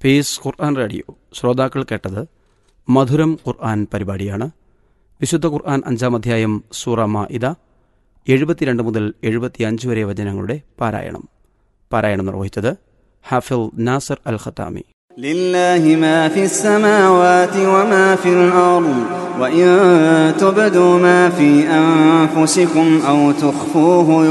Piece ഖുർആൻ radio. ശ്രോതാക്കൾ കേട്ടത് മധുരം ഖുർആൻ പരിപാടിയാണ്. വിശുദ്ധ ഖുർആൻ 5-ാം അധ്യായം സൂറ മാഇദ 72 മുതൽ 75 വരെ വചനങ്ങളുടെ പാരായണം നിർവഹിച്ചത് ഹാഫിൽ നാസർ അൽ ഖത്താമി. ലില്ലാഹി മാ ഫിസ് സമാവാതി വമാ ഫിൽ അർദ് വഇൻ തുബ്ദൂ മാ ഫീ അൻഫുസികും ഔ തുഖ്ഫൂഹു